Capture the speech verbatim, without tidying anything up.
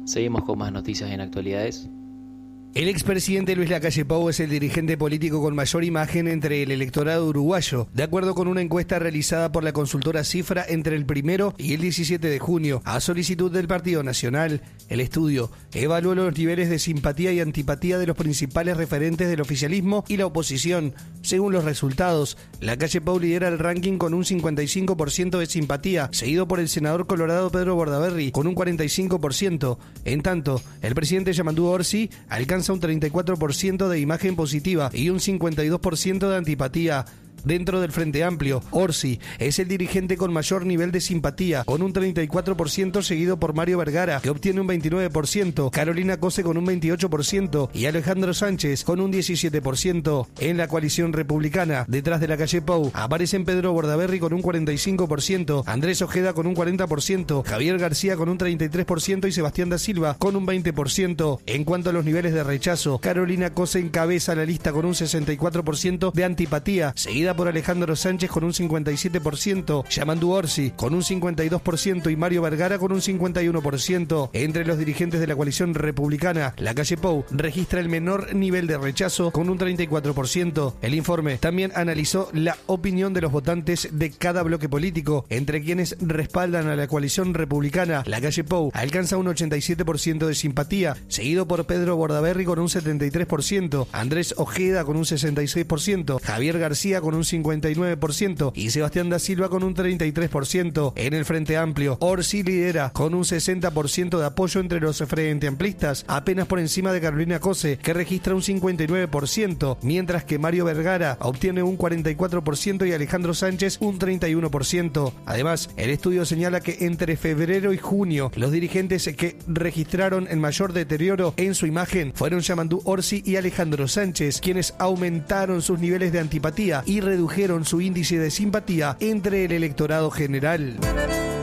Seguimos con más noticias en actualidades. El expresidente Luis Lacalle Pou es el dirigente político con mayor imagen entre el electorado uruguayo, de acuerdo con una encuesta realizada por la consultora Cifra entre el primero y el diecisiete de junio, a solicitud del Partido Nacional. El estudio evaluó los niveles de simpatía y antipatía de los principales referentes del oficialismo y la oposición. Según los resultados, Lacalle Pou lidera el ranking con un cincuenta y cinco por ciento de simpatía, seguido por el senador colorado Pedro Bordaberry con un cuarenta y cinco por ciento. En tanto, el presidente Yamandú Orsi alcanza un treinta y cuatro por ciento de imagen positiva y un cincuenta y dos por ciento de antipatía. Dentro del Frente Amplio, Orsi es el dirigente con mayor nivel de simpatía, con un treinta y cuatro por ciento, seguido por Mario Vergara, que obtiene un veintinueve por ciento, Carolina Cose con un veintiocho por ciento y Alejandro Sánchez con un diecisiete por ciento. En la coalición republicana, detrás de Lacalle Pou, aparecen Pedro Bordaberry con un cuarenta y cinco por ciento, Andrés Ojeda con un cuarenta por ciento, Javier García con un treinta y tres por ciento y Sebastián da Silva con un veinte por ciento. En cuanto a los niveles de rechazo, Carolina Cose encabeza la lista con un sesenta y cuatro por ciento de antipatía, seguida por Alejandro Sánchez con un cincuenta y siete por ciento, Yamandú Orsi con un cincuenta y dos por ciento y Mario Vergara con un cincuenta y uno por ciento. Entre los dirigentes de la coalición republicana, Lacalle Pou registra el menor nivel de rechazo con un treinta y cuatro por ciento. El informe también analizó la opinión de los votantes de cada bloque político. Entre quienes respaldan a la coalición republicana, Lacalle Pou alcanza un ochenta y siete por ciento de simpatía, seguido por Pedro Bordaberry con un setenta y tres por ciento, Andrés Ojeda con un sesenta y seis por ciento, Javier García con un cincuenta y nueve por ciento y Sebastián da Silva con un treinta y tres por ciento. En el Frente Amplio, Orsi lidera con un sesenta por ciento de apoyo entre los frente amplistas, apenas por encima de Carolina Cose, que registra un cincuenta y nueve por ciento, mientras que Mario Vergara obtiene un cuarenta y cuatro por ciento y Alejandro Sánchez un treinta y uno por ciento. Además, el estudio señala que entre febrero y junio, los dirigentes que registraron el mayor deterioro en su imagen fueron Yamandú Orsi y Alejandro Sánchez, quienes aumentaron sus niveles de antipatía y redujeron su índice de simpatía entre el electorado general.